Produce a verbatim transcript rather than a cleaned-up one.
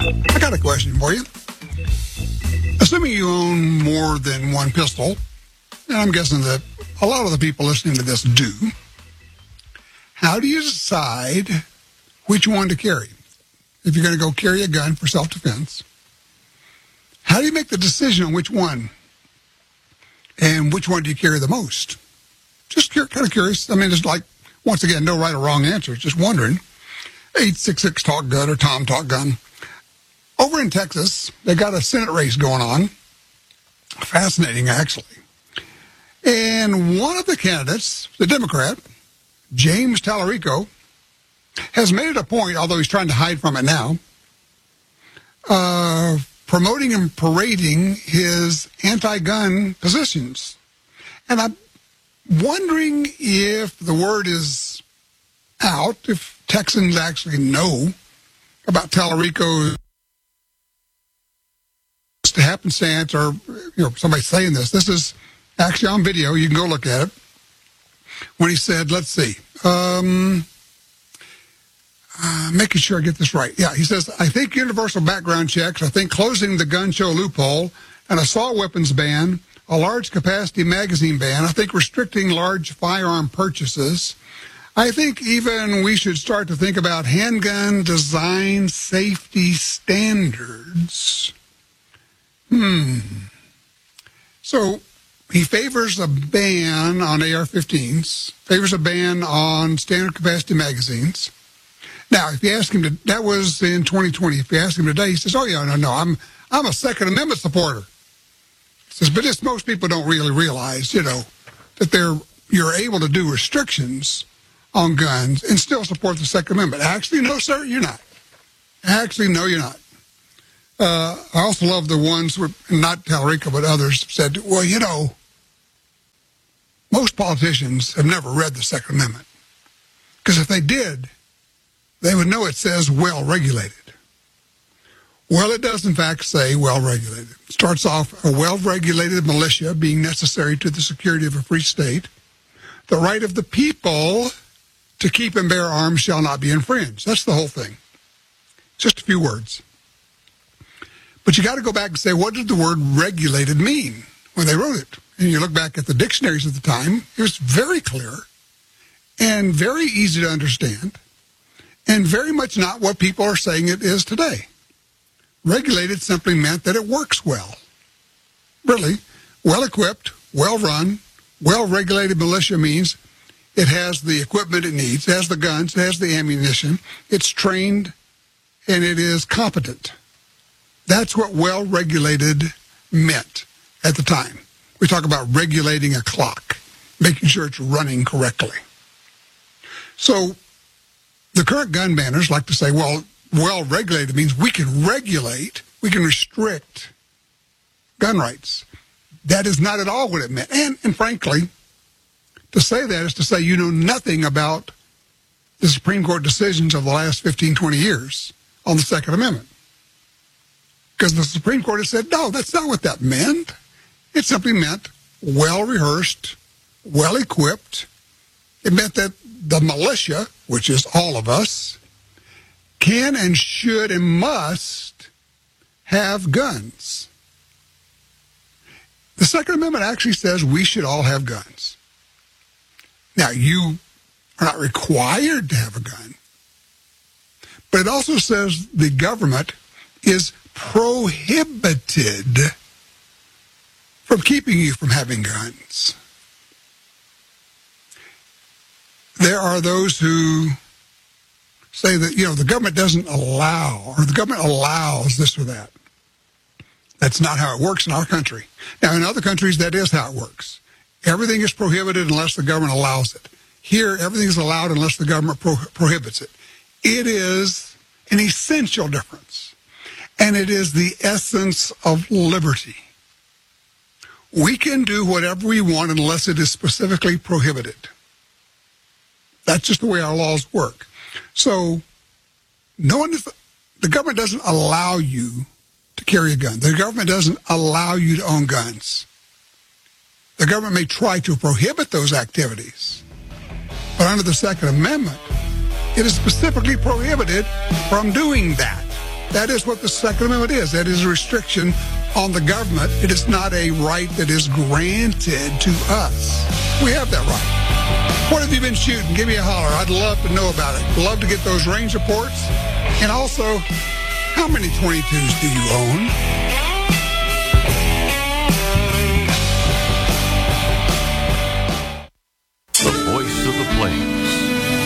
I got a question for you. Assuming you own more than one pistol, and I'm guessing that a lot of the people listening to this do, how do you decide which one to carry? If you're going to go carry a gun for self-defense, how do you make the decision on which one? And which one do you carry the most? Just kind of curious. I mean, it's like, once again, no right or wrong answers. Just wondering. eight six six Talk Gun or Tom Talk Gun. Over in Texas, they got a Senate race going on. Fascinating, actually. And one of the candidates, the Democrat, James Tallarico, has made it a point, although he's trying to hide from it now, uh, promoting and parading his anti-gun positions. And I'm wondering if the word is out, if Texans actually know about Tallarico's happenstance, or you know, somebody saying this. This is actually on video. You can go look at it. When he said, let's see, um, uh, making sure I get this right. Yeah, he says, I think universal background checks, I think closing the gun show loophole, an assault weapons ban, a large capacity magazine ban, I think restricting large firearm purchases. I think even we should start to think about handgun design safety standards. Hmm. So he favors a ban on A R fifteens, favors a ban on standard capacity magazines. Now, if you ask him to, that was in twenty twenty. If you ask him today, he says, "Oh yeah, no, no, I'm I'm a Second Amendment supporter." He says, but this most people don't really realize, you know, that they're you're able to do restrictions on guns and still support the Second Amendment. Actually, no, sir, you're not. Actually, no, you're not. Uh, I also love the ones, where, not Tallarico, but others, said, well, you know, most politicians have never read the Second Amendment. Because if they did, they would know it says well-regulated. Well, it does, in fact, say well-regulated. It starts off, a well-regulated militia being necessary to the security of a free state. The right of the people to keep and bear arms shall not be infringed. That's the whole thing. Just a few words. But you got to go back and say, what did the word regulated mean when they wrote it? And you look back at the dictionaries at the time, it was very clear and very easy to understand and very much not what people are saying it is today. Regulated simply meant that it works well. Really, well-equipped, well-run, well-regulated militia means it has the equipment it needs, it has the guns, it has the ammunition, it's trained, and it is competent. That's what well-regulated meant at the time. We talk about regulating a clock, making sure it's running correctly. So the current gun banners like to say, well, well-regulated means we can regulate, we can restrict gun rights. That is not at all what it meant. And, and frankly, to say that is to say you know nothing about the Supreme Court decisions of the last fifteen, twenty years on the Second Amendment. Because the Supreme Court has said, no, that's not what that meant. It simply meant well-rehearsed, well-equipped. It meant that the militia, which is all of us, can and should and must have guns. The Second Amendment actually says we should all have guns. Now, you are not required to have a gun, but it also says the government is prohibited from keeping you from having guns. There are those who say that, you know, the government doesn't allow, or the government allows this or that. That's not how it works in our country. Now, in other countries, that is how it works. Everything is prohibited unless the government allows it. Here, everything is allowed unless the government pro- prohibits it. It is an essential difference. And it is the essence of liberty. We can do whatever we want unless it is specifically prohibited. That's just the way our laws work. So, no one is, the government doesn't allow you to carry a gun. The government doesn't allow you to own guns. The government may try to prohibit those activities, but under the Second Amendment, it is specifically prohibited from doing that. That is what the Second Amendment is. That is a restriction on the government. It is not a right that is granted to us. We have that right. What have you been shooting? Give me a holler. I'd love to know about it. Love to get those range reports. And also, how many twenty-twos do you own?